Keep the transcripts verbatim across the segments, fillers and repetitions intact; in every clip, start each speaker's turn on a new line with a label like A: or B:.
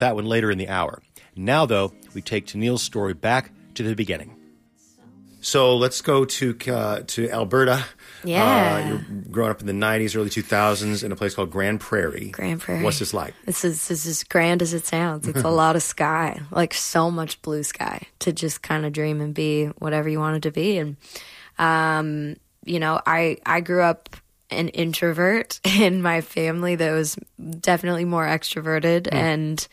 A: That one later in the hour. Now, though, we take Tennille's story back to the beginning. So let's go to uh, to Alberta.
B: Yeah.
A: Uh, you're growing up in the nineties, early two thousands in a place called Grand Prairie.
B: Grand Prairie.
A: What's this like?
B: This is, this is as grand as it sounds. It's a lot of sky, like so much blue sky to just kind of dream and be whatever you wanted to be. And, um, you know, I, I grew up an introvert in my family that was definitely more extroverted mm. and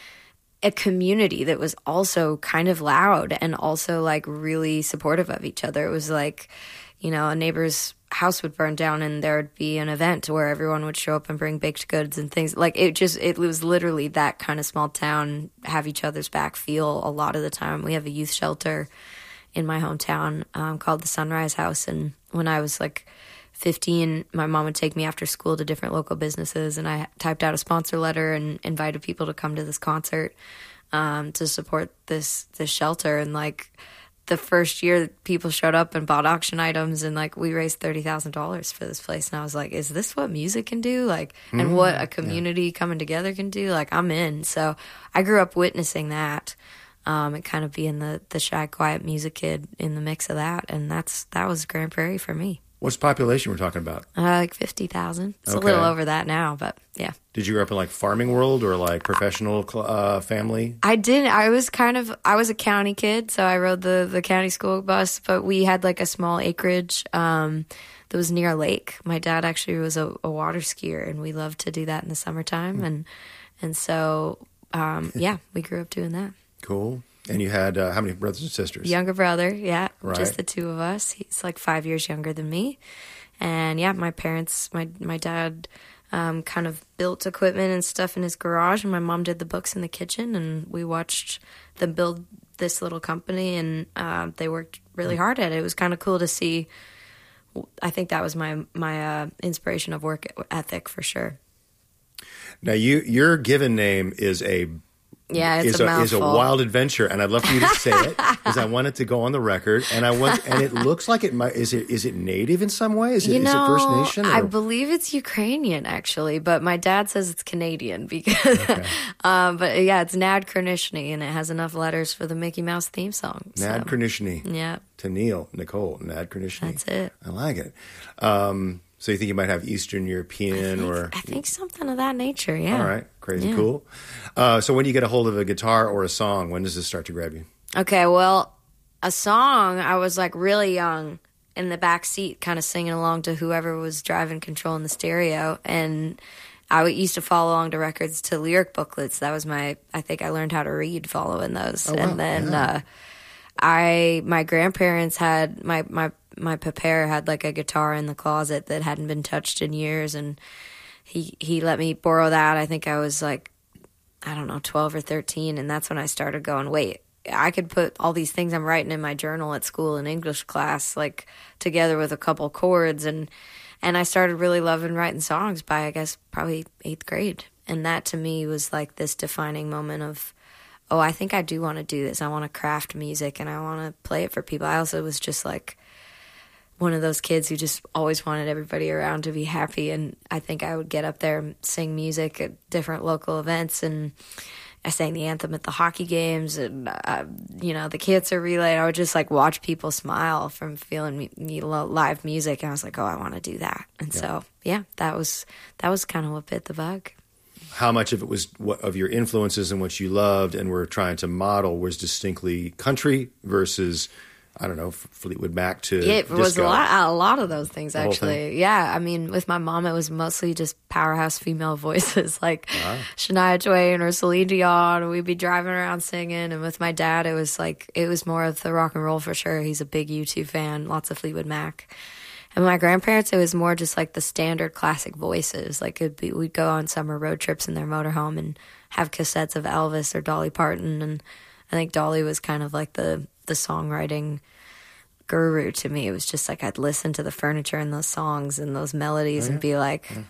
B: a community that was also kind of loud and also like really supportive of each other. It was like, you know, a neighbor's house would burn down and there would be an event where everyone would show up and bring baked goods and things. Like it just, it was literally that kind of small town, have each other's back feel a lot of the time. We have a youth shelter in my hometown um, called the Sunrise House. And when I was like fifteen, my mom would take me after school to different local businesses, and I typed out a sponsor letter and invited people to come to this concert um, to support this this shelter. And like the first year, people showed up and bought auction items, and like we raised thirty thousand dollars for this place. And I was like, "Is this what music can do? Like, and mm, what a community yeah. coming together can do? Like, I'm in." So I grew up witnessing that. Um, and kind of being the, the shy, quiet music kid in the mix of that. And that's that was Grand Prairie for me.
A: What's the population we're talking about?
B: Uh, like fifty thousand. It's okay. A little over that now, but yeah.
A: Did you grow up in like farming world or like professional uh, family?
B: I didn't. I was kind of, I was a county kid, so I rode the, the county school bus, but we had like a small acreage um, that was near a lake. My dad actually was a, a water skier, and we loved to do that in the summertime. Mm. And, and so, um, yeah, we grew up doing that.
A: Cool. And you had uh, how many brothers and sisters?
B: Younger brother, yeah,
A: right.
B: Just the two of us. He's like five years younger than me. And yeah, my parents, my my dad um, kind of built equipment and stuff in his garage, and my mom did the books in the kitchen, and we watched them build this little company, and uh, they worked really hard at it. It was kind of cool to see. I think that was my, my uh, inspiration of work ethic for sure.
A: Now, you your given name is a
B: Yeah, it's
A: is
B: a,
A: a,
B: mouthful.
A: is a wild adventure, and I'd love for you to say it because I want it to go on the record. And I want, and it looks like it might. Is it is it native in some way? Is it,
B: you know,
A: is it First Nation? Or?
B: I believe it's Ukrainian actually, but my dad says it's Canadian because. Okay. um, but yeah, it's Nad Kernishny, and it has enough letters for the Mickey Mouse theme song.
A: Nad
B: so.
A: Kernishny.
B: Yeah.
A: Tennille, Nicole, Nad Kernishny.
B: That's it.
A: I like it. Um, So you think you might have Eastern European
B: I think,
A: or...
B: I think something of that nature, yeah.
A: All right. Crazy
B: yeah.
A: cool. Uh, so when do you get a hold of a guitar or a song? When does this start to grab you?
B: Okay, well, a song, I was like really young in the back seat kind of singing along to whoever was driving, controlling the stereo. And I used to follow along to records to lyric booklets. That was my... I think I learned how to read following those.
A: Oh, wow.
B: And then
A: yeah.
B: uh, I... My grandparents had... My... my My papa had like a guitar in the closet that hadn't been touched in years, and he he let me borrow that. I think I was like, I don't know, twelve or thirteen, and that's when I started going, wait, I could put all these things I'm writing in my journal at school in English class, like together with a couple chords, and and I started really loving writing songs by, I guess, probably eighth grade, and that to me was like this defining moment of, oh, I think I do want to do this. I want to craft music, and I want to play it for people. I also was just like one of those kids who just always wanted everybody around to be happy, and I think I would get up there and sing music at different local events, and I sang the anthem at the hockey games, and uh, you know, the cancer relay. I would just like watch people smile from feeling me, me live music, and I was like, oh, I want to do that. And yeah. so yeah, that was that was kind of what bit the bug.
A: How much of it was what, of your influences and what you loved and were trying to model was distinctly country versus, I don't know, Fleetwood Mac to
B: It
A: disco.
B: was a lot, a lot of those things,
A: The whole
B: actually.
A: thing?
B: Yeah, I mean, with my mom, it was mostly just powerhouse female voices like
A: Wow.
B: Shania Twain or Celine Dion. We'd be driving around singing. And with my dad, it was like, it was more of the rock and roll for sure. He's a big U two fan, lots of Fleetwood Mac. And my grandparents, it was more just like the standard classic voices. Like it'd be, we'd go on summer road trips in their motorhome and have cassettes of Elvis or Dolly Parton. And I think Dolly was kind of like the, the songwriting guru to me. It was just like I'd listen to the furniture and those songs and those melodies oh, yeah. and be like, yeah.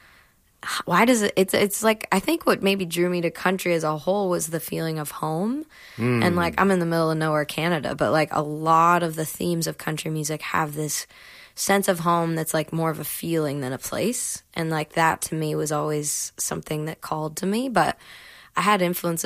B: why does it, it's, it's like, I think what maybe drew me to country as a whole was the feeling of home. Mm. And like, I'm in the middle of nowhere, Canada, but like a lot of the themes of country music have this sense of home that's like more of a feeling than a place. And like that to me was always something that called to me. But I had influences